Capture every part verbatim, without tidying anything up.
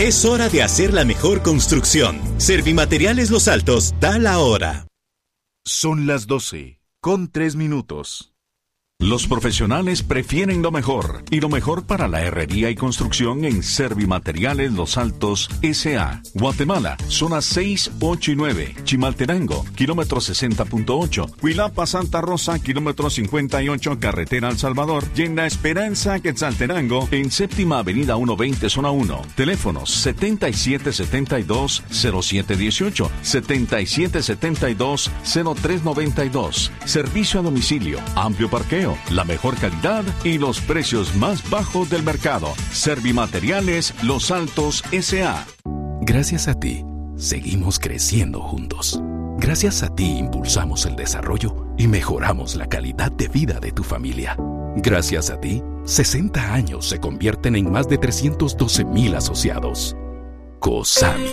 Es hora de hacer la mejor construcción. Servimateriales Los Altos da la hora. Son las doce, con tres minutos. Los profesionales prefieren lo mejor, y lo mejor para la herrería y construcción en Servimateriales Los Altos S A Guatemala, zonas seis, ocho y nueve. Chimaltenango, kilómetro sesenta punto ocho. Huilapa, Santa Rosa, kilómetro cincuenta y ocho, carretera El Salvador. Y en La Esperanza, Quetzaltenango, en séptima avenida ciento veinte, zona uno. Teléfonos setenta y siete setenta y dos, cero siete dieciocho, setenta y siete setenta y dos, cero tres noventa y dos. Servicio a domicilio, amplio parqueo, la mejor calidad y los precios más bajos del mercado. Servimateriales Los Altos S A Gracias a ti, seguimos creciendo juntos. Gracias a ti impulsamos el desarrollo y mejoramos la calidad de vida de tu familia. Gracias a ti, sesenta años se convierten en más de trescientos doce mil asociados. COSAMI.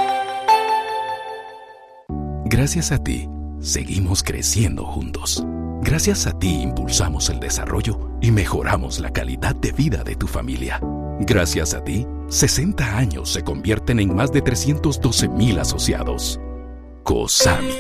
Gracias a ti, seguimos creciendo juntos. Gracias a ti impulsamos el desarrollo y mejoramos la calidad de vida de tu familia. Gracias a ti, sesenta años se convierten en más de trescientos doce mil asociados. COSAMI.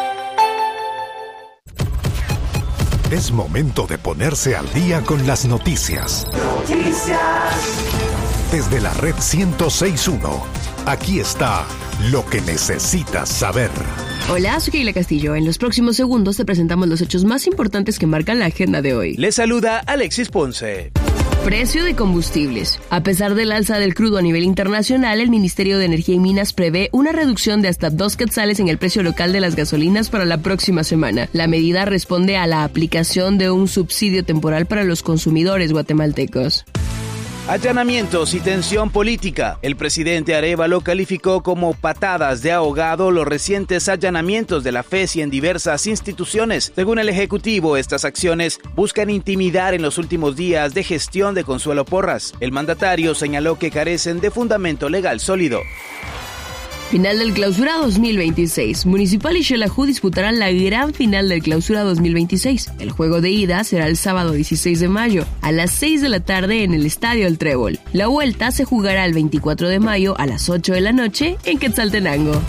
Es momento de ponerse al día con las noticias. Noticias. Desde la red ciento seis punto uno, aquí está lo que necesitas saber. Hola, soy Keila Castillo. En los próximos segundos te presentamos los hechos más importantes que marcan la agenda de hoy. Les saluda Alexis Ponce. Precio de combustibles. A pesar del alza del crudo a nivel internacional, el Ministerio de Energía y Minas prevé una reducción de hasta dos quetzales en el precio local de las gasolinas para la próxima semana. La medida responde a la aplicación de un subsidio temporal para los consumidores guatemaltecos. Allanamientos y tensión política. El presidente Arévalo calificó como patadas de ahogado los recientes allanamientos de la FESI en diversas instituciones. Según el Ejecutivo, estas acciones buscan intimidar en los últimos días de gestión de Consuelo Porras. El mandatario señaló que carecen de fundamento legal sólido. Final del Clausura dos mil veintiséis. Municipal y Xelajú disputarán la gran final del Clausura dos mil veintiséis. El juego de ida será el sábado dieciséis de mayo, a las seis de la tarde en el Estadio El Trébol. La vuelta se jugará el veinticuatro de mayo a las ocho de la noche en Quetzaltenango.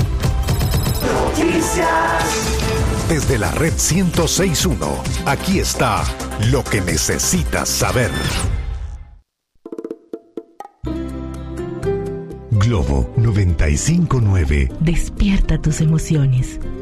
Noticias. Desde la red ciento seis punto uno, aquí está lo que necesitas saber. Globo noventa y cinco punto nueve. Despierta tus emociones.